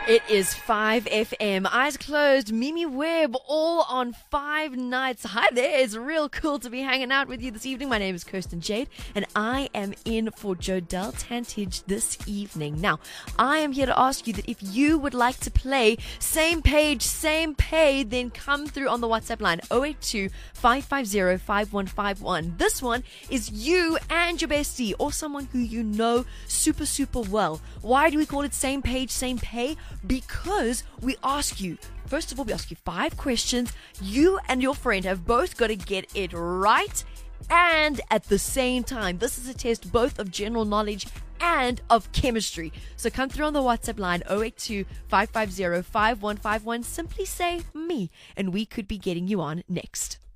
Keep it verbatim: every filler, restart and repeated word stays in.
It is five F M. Eyes closed, Mimi Webb, all on five nights. Hi there. It's real cool to be hanging out with you this evening. My name is Kirsten Jade, and I am in for Jodelle Tantage this evening. Now, I am here to ask you that if you would like to play Same Page, Same Pay, then come through on the WhatsApp line oh eight two, five five zero, five one five one. This one is you and your bestie or someone who you know super, super well. Why do we call it Same Page, Same Pay? Because we ask you, first of all, we ask you five questions. You and your friend have both got to get it right and at the same time. This is a test both of general knowledge and of chemistry. So come through on the WhatsApp line oh eight two, five five zero, five one five one. Simply say me, and we could be getting you on next.